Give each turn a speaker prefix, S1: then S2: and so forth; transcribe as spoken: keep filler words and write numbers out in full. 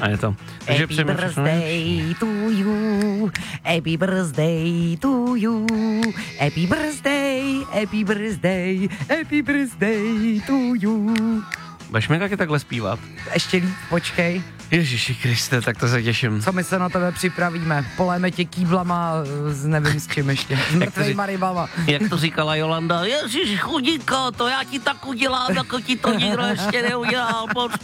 S1: A je to. Takže
S2: Happy birthday to you, happy birthday to you, happy birthday, happy birthday, happy birthday to you.
S1: Budeš mi taky takhle zpívat?
S2: Ještě líp, počkej.
S1: Ježiši Kriste, tak to se těším.
S2: Co my se na tebe připravíme? Poléme tě kýblama, s nevím s čím ještě, s mrtvejma rybama.
S1: Jak to říkala Jolanda, ježiš chudinko, to já ti tak udělám, jako ti to nikdo ještě neudělal,